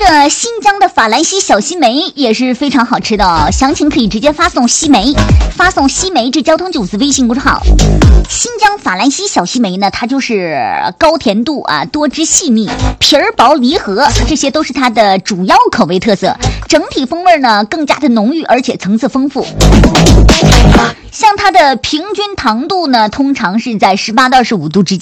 个新疆的法兰西小西梅也是非常好吃的哦，详情可以直接发送西梅，发送西梅至交通954微信公众号。新疆法兰西小西梅呢，它就是高甜度啊，多汁细腻，皮儿薄梨核，这些都是它的主要口味特色。整体风味呢更加的浓郁，而且层次丰富。像它的平均糖度呢，通常是在18到25度之间。